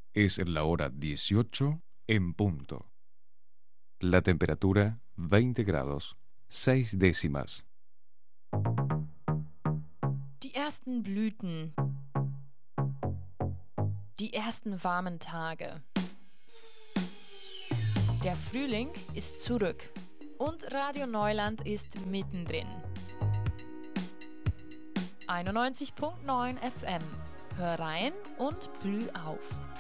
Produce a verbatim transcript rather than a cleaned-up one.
Es la hora dieciocho en punto. La temperatura veinte grados, seis décimas. Die ersten Blüten, die ersten warmen Tage. Der Frühling ist zurück und Radio Neuland ist mittendrin. einundneunzig Komma neun F M. Hör rein und blüh auf.